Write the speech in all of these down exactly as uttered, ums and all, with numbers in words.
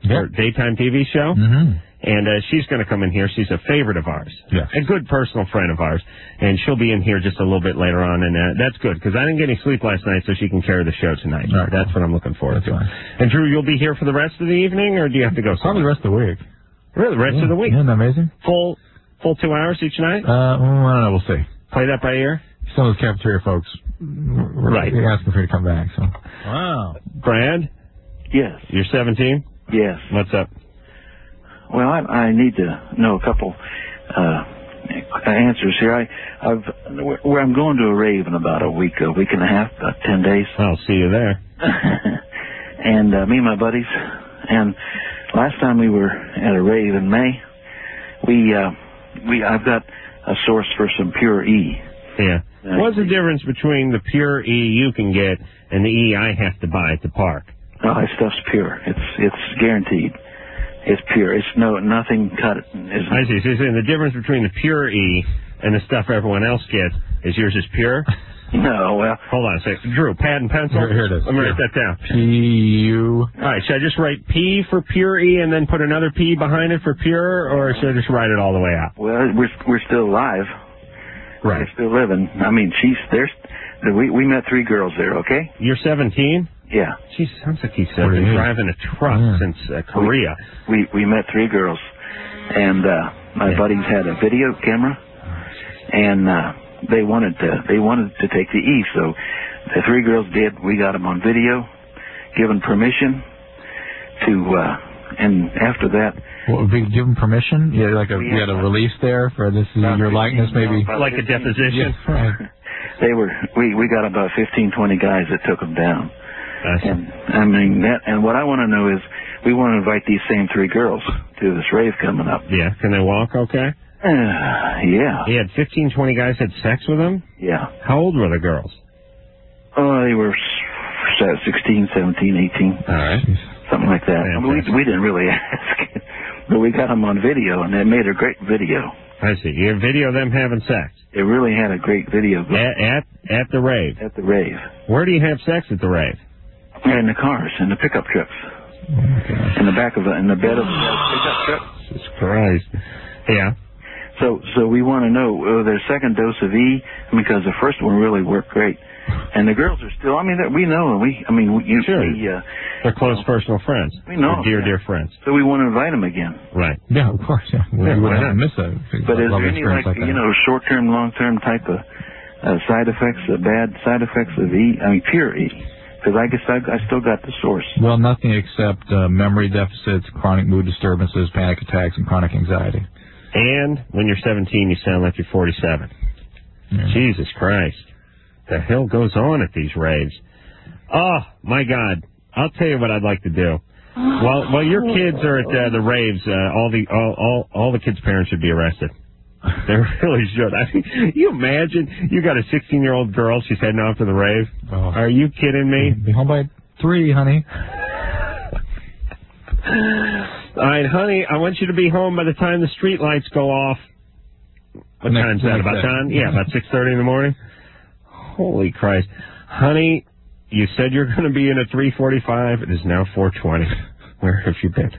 Yep. Our daytime T V show. Mm-hmm. And uh, she's going to come in here. She's a favorite of ours. Yes. A good personal friend of ours. And she'll be in here just a little bit later on. And uh, that's good, because I didn't get any sleep last night, so she can carry the show tonight. Right. That's what I'm looking forward That's to. fine. And, Drew, you'll be here for the rest of the evening, or do you have to go Probably the somewhere? rest of the week. Really, the rest yeah. of the week? Isn't that amazing? Full full two hours each night? Uh, well, I don't know. We'll see. Play that by ear? Some of the cafeteria folks were Right. asking for you to come back. So. Wow. Brad? Yes. You're seventeen? Yes. What's up? Well, I, I need to know a couple uh, answers here. I, I've, where I'm going to a rave in about a week, a week and a half, about ten days. I'll see you there. and uh, me and my buddies. And last time we were at a rave in May, we, uh, we, I've got a source for some pure E. Yeah. What's the difference between the pure E you can get and the E I have to buy at the park? Oh, that stuff's pure. It's it's guaranteed. It's pure. It's no nothing cut. It's, I see. So you're saying the difference between the pure E and the stuff everyone else gets is yours is pure? No, well... Hold on a second. Drew, pad and pencil? Here, here it is. Let me write that down. P U... All right, should I just write P for pure E and then put another P behind it for pure, or should I just write it all the way out? Well, we're we're still alive. Right. We're still living. I mean, she's... There's, we, we met three girls there, okay? You're seventeen? Yeah. Geez, sounds like he's uh, been driving a truck yeah. since uh, Korea. We, we we met three girls, and uh, my yeah. buddies had a video camera, and uh, they wanted to they wanted to take the E. So the three girls did. We got them on video, given permission to, uh, and after that. What would be given permission? Yeah, like a you had a release there for this is your likeness, maybe like a deposition. Yeah, right. They were we we got about fifteen, twenty guys that took them down. And I mean that, and what I want to know is, we want to invite these same three girls to this rave coming up. Yeah, can they walk? Okay. Uh, yeah. He had fifteen, twenty guys had sex with him. Yeah. How old were the girls? Oh, they were sixteen, seventeen, eighteen. All right. Something like that. I mean, we we didn't really ask, but we got them on video, and they made a great video. I see. You video them having sex. They really had a great video. At at, at the rave. At the rave. Where do you have sex at the rave? In the cars, in the pickup trucks. Okay. In the back of the, in the bed of the pickup truck. Jesus Christ. Yeah. So, so we want to know uh, their second dose of E, because the first one really worked great, and the girls are still. I mean, we know. We, I mean, we, sure. we, uh, They're close personal friends. We know. They're dear, yeah. dear friends. So we want to invite them again. Right. Yeah, of course. Yeah, we yeah, wouldn't have to miss a But is there any like, like you know, short-term, long-term type of uh, side effects, uh, bad side effects of E? I mean, pure E. Because I guess I, I still got the source. Well, nothing except uh, memory deficits, chronic mood disturbances, panic attacks, and chronic anxiety. And when you're seventeen, you sound like you're forty-seven. Yeah. Jesus Christ. The hell goes on at these raves? Oh, my God. I'll tell you what I'd like to do. While while your kids are at uh, the raves, uh, all the all, all all the kids' parents should be arrested. They really should. I mean, you imagine you got a sixteen-year-old girl. She's heading off to the rave. Oh. Are you kidding me? Be home by three, honey. All right, honey, I want you to be home by the time the street lights go off. What next, time's that? About time? Yeah, about six thirty in the morning. Holy Christ. Honey, you said you're going to be in at three forty-five. It is now four twenty. Where have you been?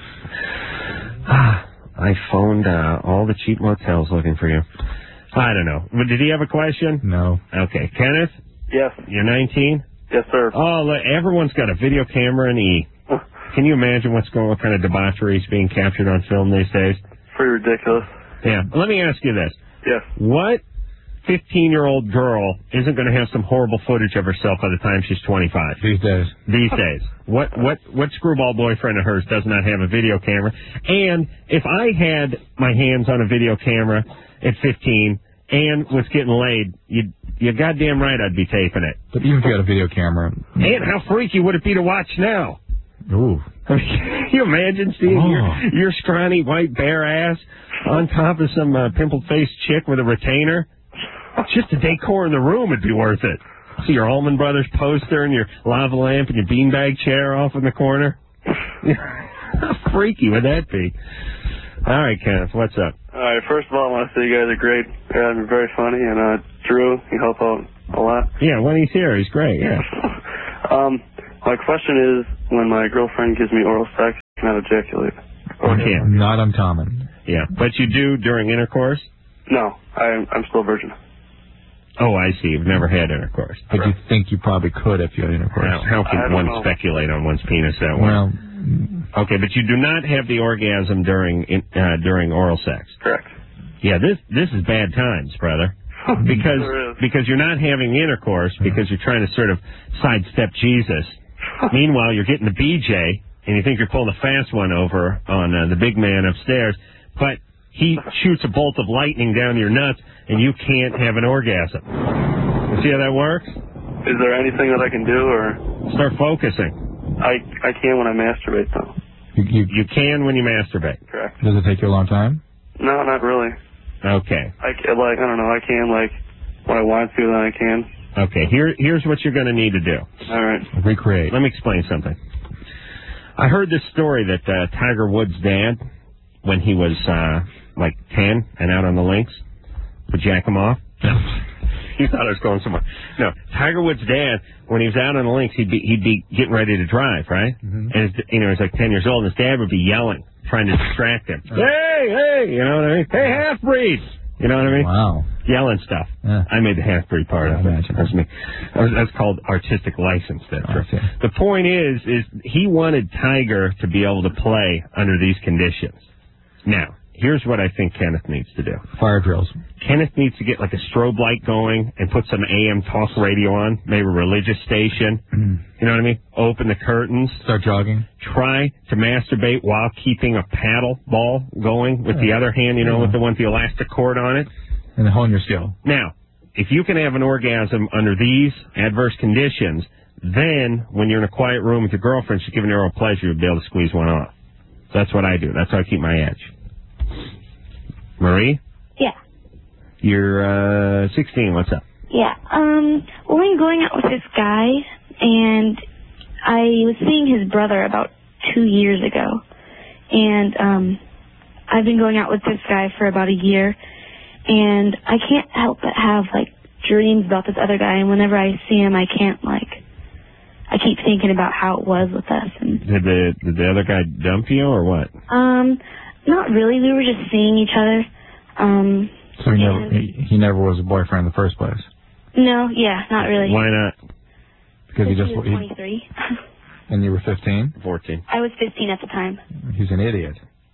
I phoned uh, all the cheap motels looking for you. I don't know. But did he have a question? No. Okay. Kenneth? Yes. You're nineteen? Yes, sir. Oh, look, everyone's got a video camera and E. Can you imagine what's going, what kind of debauchery is being captured on film these days? Pretty ridiculous. Yeah. Let me ask you this. Yes. What fifteen-year-old girl isn't going to have some horrible footage of herself by the time she's twenty-five? These days. These days. What what what screwball boyfriend of hers does not have a video camera? And if I had my hands on a video camera at fifteen and was getting laid, you you goddamn right I'd be taping it. But even if you had a video camera. And how freaky would it be to watch now? Ooh. I mean, can you imagine seeing oh. your, your scrawny white bare ass on top of some uh, pimple-faced chick with a retainer? Just the decor in the room would be worth it. See your Allman Brothers poster and your lava lamp and your beanbag chair off in the corner. How freaky would that be? All right, Kenneth, what's up? All right, first of all, I want to say you guys are great and very funny. And uh, Drew, you help out a lot. Yeah, when he's here, he's great, yeah. um, my question is, when my girlfriend gives me oral sex, cannot ejaculate. Or can. Not uncommon. Yeah, but you do during intercourse? No, I'm I'm still a virgin. Oh, I see. You've never had intercourse. But you think you probably could if you had intercourse. How, how I can don't one know. speculate on one's penis that way? Well, Okay, but you do not have the orgasm during in- uh, during oral sex. Correct. Yeah, this this is bad times, brother. Because Sure is. because you're not having intercourse because you're trying to sort of sidestep Jesus. Meanwhile, you're getting the B J and you think you're pulling a fast one over on uh, the big man upstairs, but he shoots a bolt of lightning down your nuts and you can't have an orgasm. See how that works? Is there anything that I can do, or Start focusing. I I can when I masturbate though? you, you, You can when you masturbate. Correct. does it take you a long time? No, not really. Okay. I ca- like I don't know. I can like when I want to, then I can. Okay. Here here's what you're going to need to do. All right. Recreate. Let me explain something. I heard this story that uh, Tiger Woods' dad, when he was uh, like ten and out on the links, would jack him off. You thought I was going somewhere. No, Tiger Woods' dad, when he was out on the links, he'd be he'd be getting ready to drive, right? Mm-hmm. And his, you know, he's like ten years old, and his dad would be yelling, trying to distract him. Hey, hey, you know what I mean? Hey, half breed. You know what I mean? Wow. Yelling stuff. Yeah. I made the half breed part I of it. imagine. That's me. That was, that's called artistic license. That's I right. see. The point is, is he wanted Tiger to be able to play under these conditions. Now, here's what I think Kenneth needs to do. Fire drills. Kenneth needs to get like a strobe light going and put some A M talk radio on, maybe a religious station. You know what I mean? Open the curtains. Start jogging. Try to masturbate while keeping a paddle ball going with the other hand, you know, with the one with the elastic cord on it. And hone your skill. Now, if you can have an orgasm under these adverse conditions, then when you're in a quiet room with your girlfriend, she's giving you oral pleasure, you'll be able to squeeze one off. That's what I do. That's how I keep my edge. Marie? Yeah. You're uh, sixteen. What's up? Yeah. Um, well, I'm going out with this guy, and I was seeing his brother about two years ago. And um, I've been going out with this guy for about a year, and I can't help but have, like, dreams about this other guy. And whenever I see him, I can't, like, I keep thinking about how it was with us. And Did the did the other guy dump you or what? um, not really. We were just seeing each other. Um, So he never, and- he, he never was a boyfriend in the first place. No, yeah, not really. Why not? Because he just, was he, twenty-three. and you were fifteen? fourteen. I was fifteen at the time. He's an idiot.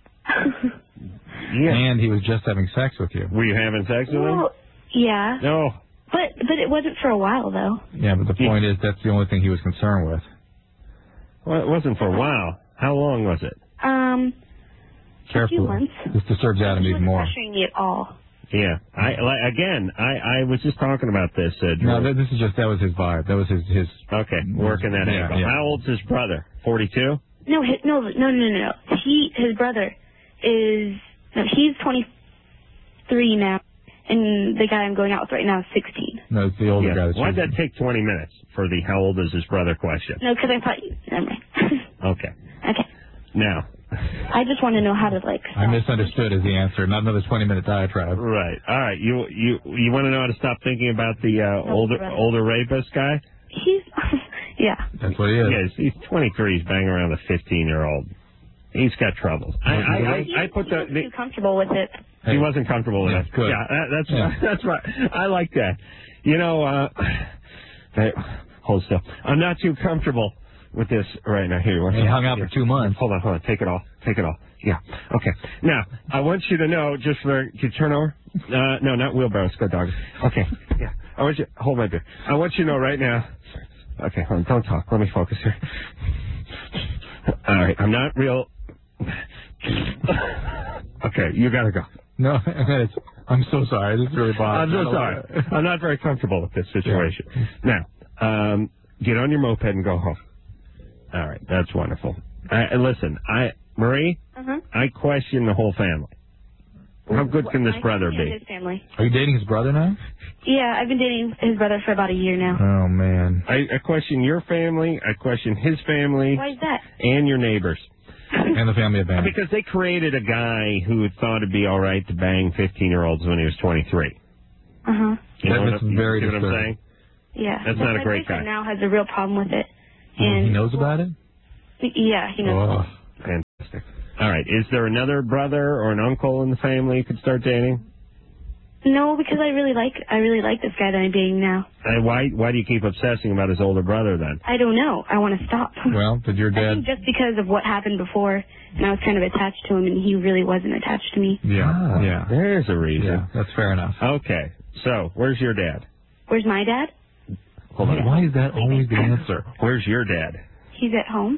Yeah. And he was just having sex with you. Were you having sex with him? Well, yeah, No. but but it wasn't for a while though. Yeah, but the He- point is that's the only thing he was concerned with. Well, it wasn't for a while. How long was it? Um, Careful. months. This disturbs Adam he even wasn't more. pressuring me at all. Yeah. I like, again, I, I was just talking about this. Uh, No, Drew. th- this is just, that was his vibe. That was his, his Okay, working that Yeah, angle. yeah. How old's his brother? forty-two? No, hi- no, no, no, no, no. He, his brother, is no, he's twenty-three now, and the guy I'm going out with right now is sixteen. no, it's the older Yeah. guy. That's Why'd that cheating. take twenty minutes for the how old is his brother question? No, because I thought you. Never mind. Okay. Okay, Now. I just want to know how to like. I stop. misunderstood as the answer. Not another twenty minute diatribe. Right. All right. You you you want to know how to stop thinking about the uh, No, older brother. older rapist guy? He's, yeah. That's what he is. Yes, he's twenty-three. He's banging around a fifteen year old. He's got troubles. I I, I, I put the, He the was too comfortable with it. Hey, he wasn't comfortable with yeah, it. good. Yeah, that, that's Yeah. right. That's right. I like that. You know, uh, hey, hold still. I'm not too comfortable with this right now. Here, He hung out for two months. Hold on, hold on. Take it off. Take it off. Yeah. Okay. Now, I want you to know, just for, can you turn over? Uh, no, not wheelbarrows. Go, dog. Okay. Yeah. I want you, hold my beer. I want you to know right now. Okay, hold on. Don't talk. Let me focus here. All right. I'm not real. Okay, you gotta go. No, it's, I'm so sorry. This is really I'm bothering so sorry. I'm not very comfortable with this situation. Now, um, get on your moped and go home. All right, that's wonderful. I, listen, I Marie, Uh-huh. I question the whole family. How good can this I brother think be? His family. Are you dating his brother now? Yeah, I've been dating his brother for about a year now. Oh, man. I, I question your family. I question his family Why is that? and your neighbors. And the family of Ben. Because they created a guy who thought it'd be all right to bang fifteen-year-olds when he was twenty-three. Uh huh. You know That- what, that's I'm- very you know what I'm disturbing. saying? Yeah. That's But not a my great boyfriend guy. now has a real problem with it. Oh, And he knows about it? Yeah, he knows. Oh. And right. Is there another brother or an uncle in the family you could start dating? No, because I really like I really like this guy that I'm dating now. And why why do you keep obsessing about his older brother then? I don't know. I want to stop. Well, did your I dad... think just because of what happened before, and I was kind of attached to him, and he really wasn't attached to me. Yeah, Ah, yeah. There's a reason. Yeah, that's fair enough. Okay, so where's your dad? Where's my dad? Hold on. Why is that always the answer? Where's your dad? He's at home.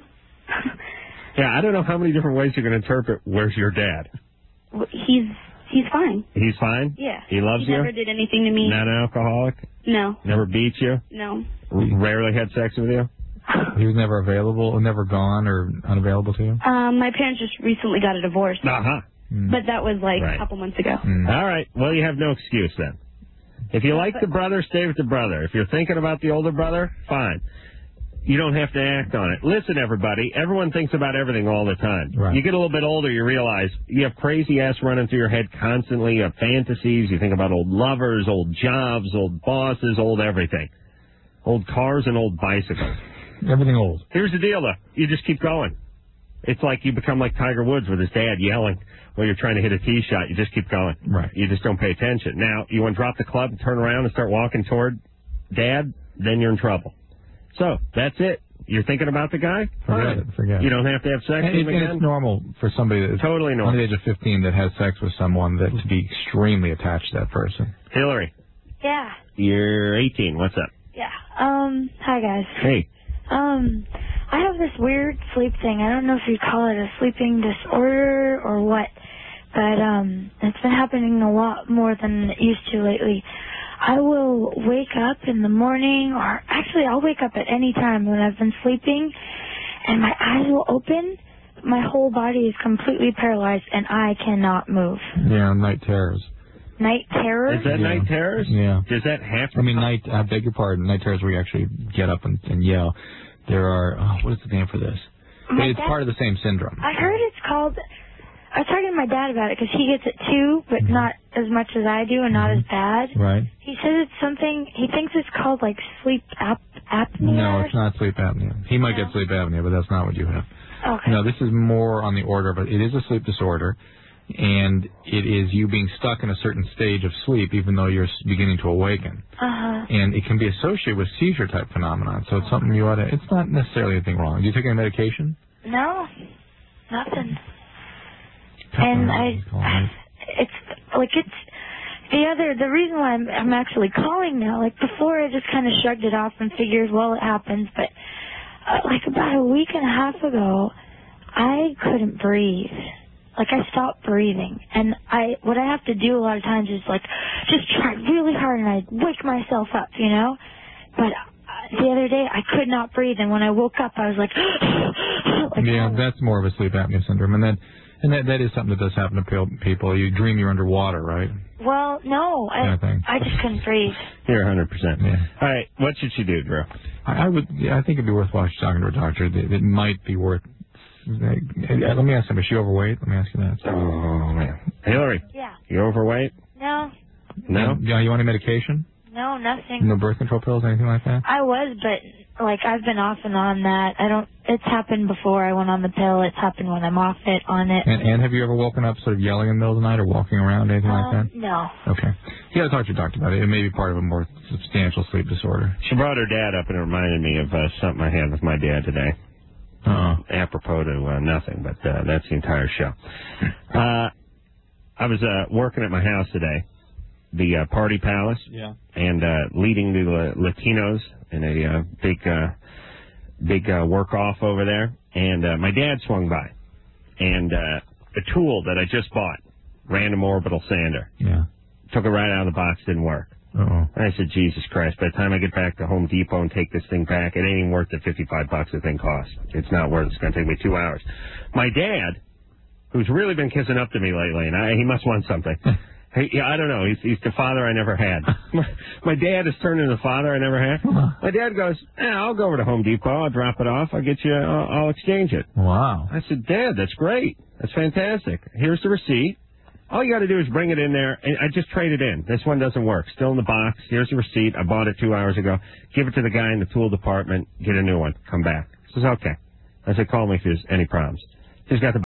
Yeah, I don't know how many different ways you're going to interpret where's your dad. Well, He's he's fine. He's fine? Yeah. He loves he you? never did anything to me. Not an alcoholic? No. Never beat you? No. R- rarely had sex with you? He was never available, never gone or unavailable to you? Um, my parents just recently got a divorce. Uh-huh. Mm. But that was like Right. a couple months ago. Mm. All right. Well, you have no excuse then. If you like the brother, stay with the brother. If you're thinking about the older brother, fine. You don't have to act on it. Listen, everybody, everyone thinks about everything all the time. Right. You get a little bit older, you realize you have crazy ass running through your head constantly. You have fantasies. You think about old lovers, old jobs, old bosses, old everything. Old cars and old bicycles. Everything old. Here's the deal, though. You just keep going. It's like you become like Tiger Woods with his dad yelling while you're trying to hit a tee shot. You just keep going. Right. You just don't pay attention. Now, you want to drop the club and turn around and start walking toward dad, then you're in trouble. So, that's it. You're thinking about the guy? Forget it. Forget You it. don't have to have sex And, with him and again? it's normal for somebody that's Totally normal. on the age of fifteen that has sex with someone that to be extremely attached to that person. Hillary, Yeah. you're eighteen. What's up? Yeah. Um, hi guys. Hey. Um, I have this weird sleep thing. I don't know if you'd call it a sleeping disorder or what, but um, it's been happening a lot more than it used to lately. I will wake up in the morning, or actually I'll wake up at any time when I've been sleeping, and my eyes will open. My whole body is completely paralyzed, and I cannot move. Yeah, night terrors. Night terror? Is that Yeah. night terrors? Yeah. Does that have to I mean, night, I beg your pardon, night terrors where you actually get up and, and yell. There are, oh, what is the name for this? My It's dad- part of the same syndrome. I heard it's called, I was talking to my dad about it because he gets it too, but Mhm. not as much as I do and not Mhm. as bad. Right? He says it's something, he thinks it's called like sleep ap- apnea. No, or it's not sleep apnea. He might No. get sleep apnea, but that's not what you have. Okay. No, this is more on the order of it. It is a sleep disorder, and it is you being stuck in a certain stage of sleep even though you're s- beginning to awaken. Uh-huh. And it can be associated with seizure-type phenomenon, so it's something you ought to... It's not necessarily anything wrong. Do you take any medication? No, nothing. And I, it's like it's the other, the reason why I'm, I'm actually calling now, like before I just kind of shrugged it off and figured, well, it happens, but uh, like about a week and a half ago, I couldn't breathe. Like I stopped breathing, and I what I have to do a lot of times is like just try really hard, and I wake myself up, you know. But uh, the other day I could not breathe, and when I woke up, I was like, like Yeah, oh. that's more of a sleep apnea syndrome, and that and that that is something that does happen to pe- people. You dream you're underwater, right? Well, no, I Kind of thing. I just couldn't breathe. You're one hundred percent. Yeah. All right. What should she do, Drew? I, I would. Yeah, I think it'd be worthwhile talking to a doctor. It, it might be worth. Let me ask him. Is she overweight? Let me ask you that. Oh, man. Hillary, Yeah. you overweight? No, No? Yeah. You want any medication? no, nothing. No birth control pills, anything like that? I was, but like I've been off and on that. I don't. It's happened before. I went on the pill. It's happened when I'm off it on it. And, and have you ever woken up sort of yelling in the middle of the night or walking around, anything like Um, that? no. Okay. You got to talk to your doctor about it. It may be part of a more substantial sleep disorder. She brought her dad up and it reminded me of uh, something I had with my dad today. Uh-oh. Apropos to uh, nothing, but uh, that's the entire show. Uh, I was uh, working at my house today, the uh, Party Palace, Yeah. and uh, leading the uh, Latinos in a uh, big, uh, big uh, work off over there. And uh, my dad swung by, and uh, a tool that I just bought, random orbital sander, Yeah. took it right out of the box, didn't work. Uh-oh. I said, Jesus Christ, by the time I get back to Home Depot and take this thing back, it ain't even worth the fifty-five bucks the thing costs. It's not worth it. It's going to take me two hours. My dad, who's really been kissing up to me lately, and I, he must want something. He, yeah, I don't know. He's, he's the father I never had. My, my dad has turned into the father I never had. My dad goes, eh, I'll go over to Home Depot. I'll drop it off. I'll get you, I'll, I'll exchange it. Wow. I said, Dad, that's great. That's fantastic. Here's the receipt. All you got to do is bring it in there, and I just trade it in. This one doesn't work. Still in the box. Here's the receipt. I bought it two hours ago. Give it to the guy in the tool department. Get a new one. Come back. He says, okay. I said, call me if there's any problems. He's got the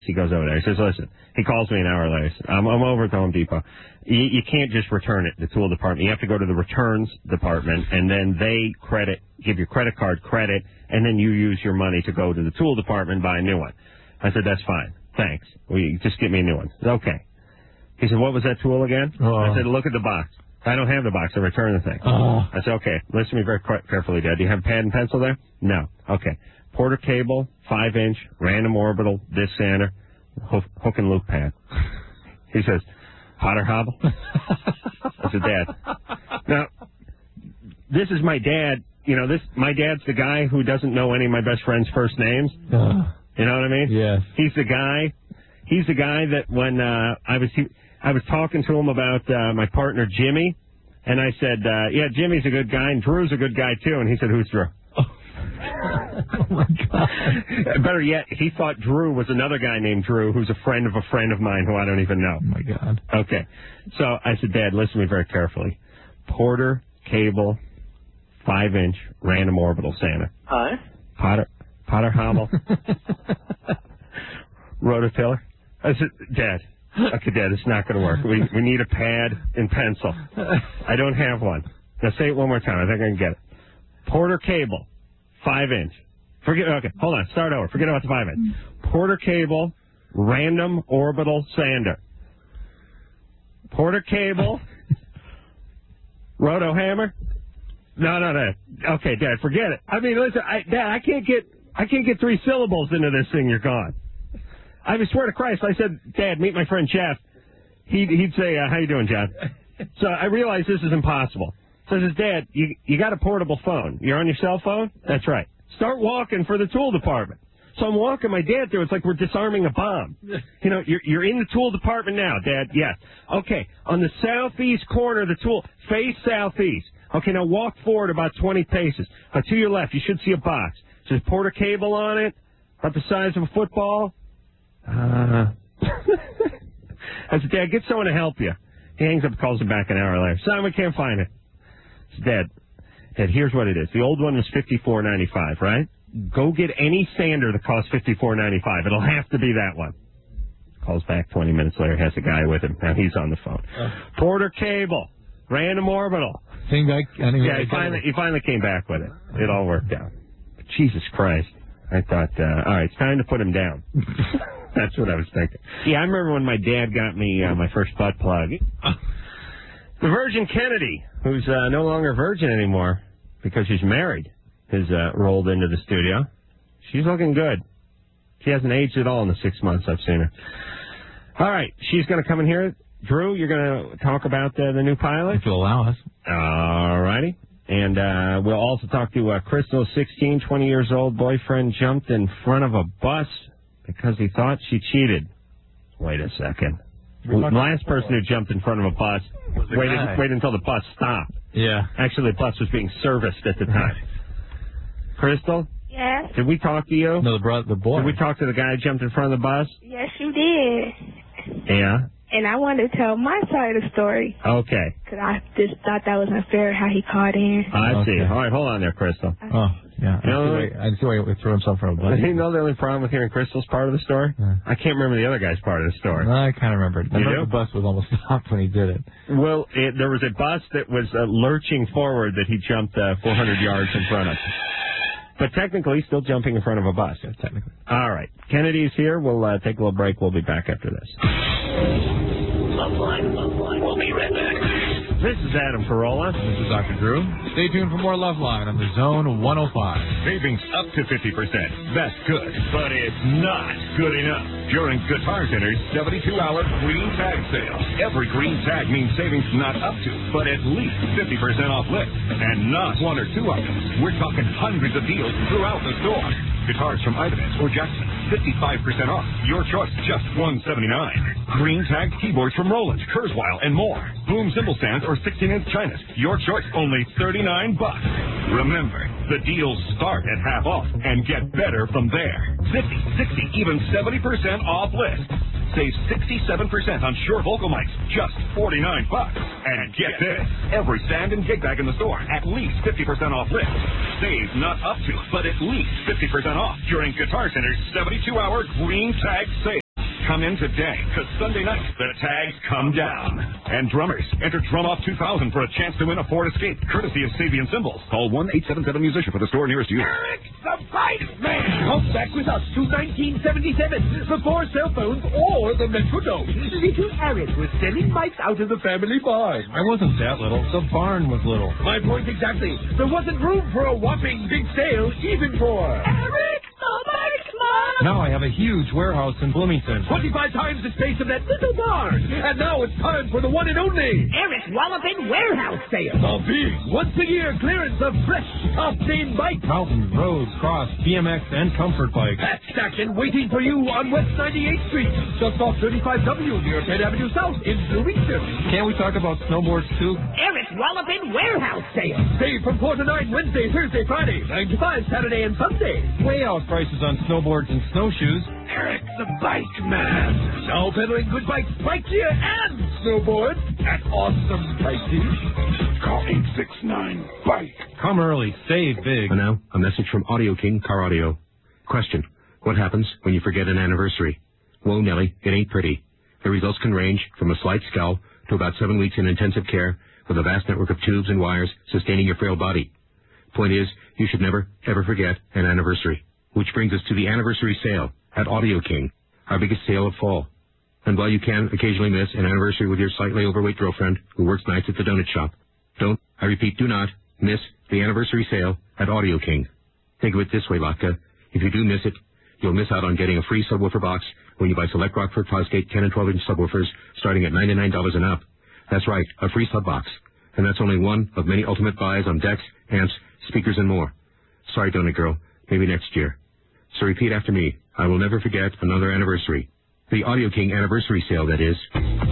He goes over there. He says, listen, he calls me an hour later. He says, I'm, I'm over at the Home Depot. You, you can't just return it, the tool department. You have to go to the returns department, and then they credit, give your credit card credit, and then you use your money to go to the tool department and buy a new one. I said, that's fine. Thanks. Well, you just get me a new one. Okay. He said, what was that tool again? Oh. I said, look at the box. I don't have the box. I returned the thing. Oh. I said, okay, listen to me very carefully, Dad. Do you have a pad and pencil there? No. Okay. Porter cable, five inch, random orbital, disc sander, hook, hook and loop pad. He says, Potter Hobble? I said, Dad. Now, this is my dad. You know, this my dad's the guy who doesn't know any of my best friend's first names. Uh, you know what I mean? Yes. He's the guy. He's the guy that when uh, I was he, I was talking to him about uh, my partner Jimmy, and I said, uh, yeah, Jimmy's a good guy, and Drew's a good guy too. And he said, who's Drew? Oh, oh my God. Better yet, he thought Drew was another guy named Drew, who's a friend of a friend of mine who I don't even know. Oh my God. Okay. So I said, Dad, listen to me very carefully. Porter cable, five inch, random orbital sander. Hi. Potter Potter Hobble. Rototiller. I said, Dad, okay, Dad, it's not going to work. We we need a pad and pencil. I don't have one. Now say it one more time. I think I can get it. Porter cable, five inch. Forget. Okay, hold on. Start over. Forget about the five inch. Porter cable, random orbital sander. Porter cable, roto hammer. No, no, no. Okay, Dad, forget it. I mean, listen, I, Dad, I can't get I can't get three syllables into this thing. You're gone. I swear to Christ, I said, Dad, meet my friend Jeff. He'd, he'd say, uh, how you doing, John? So I realized this is impossible. So I says, Dad, you, you got a portable phone. You're on your cell phone? That's right. Start walking for the tool department. So I'm walking my dad through. It's like we're disarming a bomb. You know, you're, you're in the tool department now, Dad. Yes. Okay, on the southeast corner of the tool, face southeast. Okay, now walk forward about twenty paces. Uh, to your left, you should see a box. There's Porter cable on it, about the size of a football. Uh, I said, Dad, get someone to help you. He hangs up and calls him back an hour later. Son, we can't find it. I said, Dad, Dad, here's what it is. The old one was fifty-four ninety-five, right? Go get any sander that costs fifty-four ninety-five. It'll have to be that one. Calls back twenty minutes later, has a guy with him. Now he's on the phone. Uh, Porter cable, random orbital. Same guy. Anyway, yeah, he finally, he finally came back with it. It all worked out. But Jesus Christ. I thought, uh, all right, it's time to put him down. That's what I was thinking. Yeah, I remember when my dad got me uh, my first butt plug. The Virgin Kennedy, who's uh, no longer a virgin anymore because she's married, has uh, rolled into the studio. She's looking good. She hasn't aged at all in the six months I've seen her. All right, she's going to come in here. Drew, you're going to talk about uh, the new pilot? If you'll allow us. All righty. And uh, we'll also talk to uh, Crystal, sixteen, twenty years old, boyfriend jumped in front of a bus because he thought she cheated. Wait a second. The last person who jumped in front of a bus waited, waited until the bus stopped. Yeah. Actually, the bus was being serviced at the time. Crystal? Yes? Did we talk to you? No, the, bro- the boy. Did we talk to the guy who jumped in front of the bus? Yes, you did. Yeah? And I wanted to tell my side of the story. Okay. Because I just thought that was unfair how he called in. I okay. see. All right, hold on there, Crystal. Oh, yeah. I, you know, see why, I see why he threw himself from a bus. You know the only problem with hearing Crystal's part of the story? Yeah. I can't remember the other guy's part of the story. No, I kind of remember it. I you remember do? the bus was almost stopped when he did it. Well, it, there was a bus that was uh, lurching forward that he jumped uh, four hundred yards in front of. But technically, still jumping in front of a bus. Yeah, technically. All right. Kennedy's here. We'll uh, take a little break. We'll be back after this. Loveline, Loveline. We'll be right back. This is Adam Carolla. This is Doctor Drew. Stay tuned for more Loveline on the Zone one oh five. Savings up to fifty percent. That's good, but it's not good enough. During Guitar Center's seventy-two hour green tag sale. Every green tag means savings not up to, but at least fifty percent off list. And not one or two items. We're talking hundreds of deals throughout the store. Guitars from Ibanez or Jackson, fifty-five percent off. Your choice, just one hundred seventy-nine dollars. Green tagged keyboards from Roland, Kurzweil, and more. Boom cymbal stands or sixteen inch Chinas. Your choice, only thirty-nine bucks. Remember, the deals start at half off and get better from there. fifty, sixty, even seventy percent off list. Save sixty-seven percent on Shure vocal mics, just forty-nine bucks. And get this, every stand and gig bag in the store, at least fifty percent off list. Save not up to, but at least fifty percent off during Guitar Center's seventy-two hour green tag sale. come in today, because Sunday night, the tags come down. And drummers, enter Drum Off two thousand for a chance to win a Ford Escape, courtesy of Sabian Cymbals. Call one eight seven seven musician for the store nearest you. Eric the Bike Man! Come back with us to nineteen seventy-seven, before cell phones or the Metrodome. Little Eric was selling bikes out of the family barn. I wasn't that little. The barn was little. My point exactly. There wasn't room for a whopping big sale, even for Eric the Bike Man! Now I have a huge warehouse in Bloomington. twenty-five times the space of that little barn. And now it's time for the one and only Eric Wallopin Warehouse Sale. A big, once-a-year clearance of fresh, top-name bikes. Mountain, road, cross, B M X, and comfort bikes. Packed action waiting for you on West ninety-eighth Street, just off thirty-five W near Penn Avenue South in Bloomington. Can't we talk about snowboards, too? Eric Wallopin Warehouse Sale. Save from four to nine Wednesday, Thursday, Friday, nine to five Saturday and Sunday. Way out prices on snowboards and snowshoes. Eric the Bike Man. Now peddling good bikes, bike gear, and snowboards at awesome prices. Call eight six nine bike. Come early, save big. And now, a message from Audio King Car Audio. Question: what happens when you forget an anniversary? Whoa, Nelly, it ain't pretty. The results can range from a slight scowl to about seven weeks in intensive care with a vast network of tubes and wires sustaining your frail body. Point is, you should never, ever forget an anniversary. Which brings us to the anniversary sale at Audio King, our biggest sale of fall. And while you can occasionally miss an anniversary with your slightly overweight girlfriend who works nights at the donut shop, don't, I repeat, do not miss the anniversary sale at Audio King. Think of it this way, Latka. If you do miss it, you'll miss out on getting a free subwoofer box when you buy select Rockford Fosgate ten and twelve inch subwoofers starting at ninety-nine dollars and up. That's right, a free sub box. And that's only one of many ultimate buys on decks, amps, speakers, and more. Sorry, Donut Girl. Maybe next year. So repeat after me. I will never forget another anniversary. The Audio King anniversary sale, that is.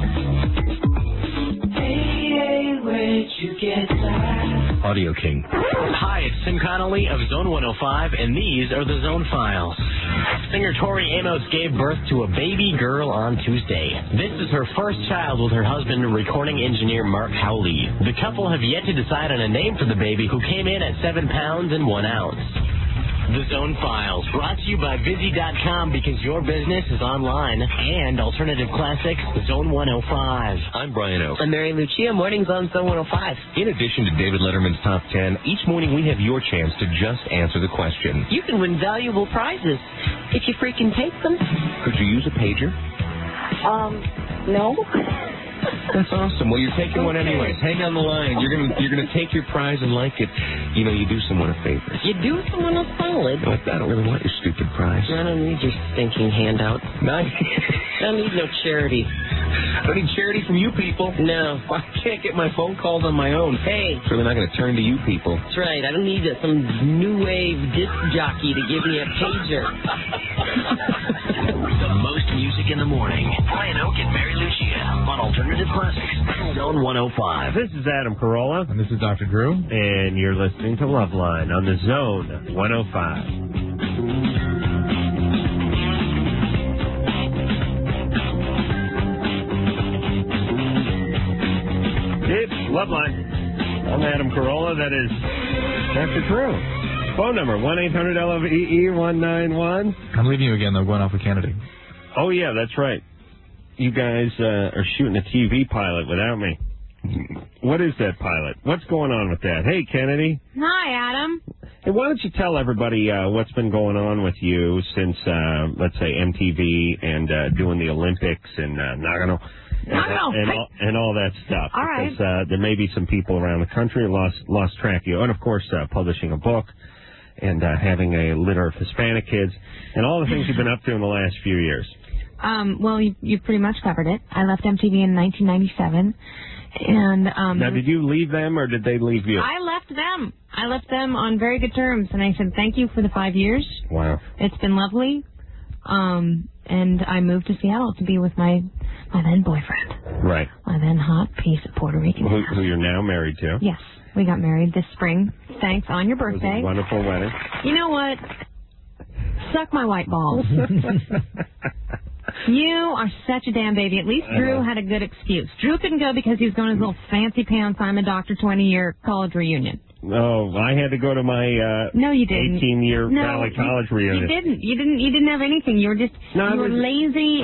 Hey, hey, where'd you get that? Audio King. Hi, it's Tim Connolly of Zone one oh five, and these are the Zone Files. Singer Tori Amos gave birth to a baby girl on Tuesday. This is her first child with her husband, recording engineer Mark Howley. The couple have yet to decide on a name for the baby, who came in at seven pounds and one ounce. The Zone Files, brought to you by Busy dot com, because your business is online, and Alternative Classics, Zone one oh five. I'm Brian Oak. I'm Mary Lucia, mornings on Zone one oh five. In addition to David Letterman's Top ten, each morning we have your chance to just answer the question. You can win valuable prizes if you freaking take them. Could you use a pager? Um, no. That's awesome. Well, you're taking one anyways. Hang on the line. You're gonna you're gonna take your prize and like it. You know, you do someone a favor. You do someone a solid. No, I don't really want your stupid prize. I don't need your stinking handout. Nice. I don't need no charity. I don't need charity from you people. No. I can't get my phone calls on my own. Hey. So they're not going to turn to you people. That's right. I don't need a, some new wave disc jockey to give me a pager. The most music in the morning. Brian Oak and Mary Lucia on Alternative Classics, Zone one oh five. This is Adam Carolla. And this is Doctor Drew. And you're listening to Loveline on the Zone one oh five. It's Loveline. I'm Adam Carolla. That is Doctor Drew. Phone number, one eight hundred L O V E one nine one. I'm leaving you again, though, going off with Kennedy. Oh, yeah, that's right. You guys uh, are shooting a T V pilot without me. What is that pilot? What's going on with that? Hey, Kennedy. Hi, Adam. Hey, why don't you tell everybody uh, what's been going on with you since, uh, let's say, M T V and uh, doing the Olympics and uh, Nagano and, Nagano. and, Hey. all, and all that stuff. All right. Because uh, there may be some people around the country who lost, lost track of you. And, of course, uh, publishing a book and uh, having a litter of Hispanic kids and all the things you've been up to in the last few years. Um, well, you, you pretty much covered it. I left M T V in nineteen ninety-seven. And um, now, did you leave them or did they leave you? I left them. I left them on very good terms, and I said thank you for the five years. Wow. It's been lovely. Um, and I moved to Seattle to be with my my then boyfriend. Right. My then hot piece of Puerto Rican. Who, who you're now married to. Yes. We got married this spring. Thanks, on your It was birthday. a wonderful wedding. You know what? Suck my white balls. You are such a damn baby. At least Drew had a good excuse. Drew couldn't go because he was going to his little fancy pants I'm a Doctor twenty-year college reunion. No, I had to go to my uh, no, you didn't. eighteen-year no, Valley College reunion. You didn't. You didn't. You didn't have anything. You were just No, you were was, lazy.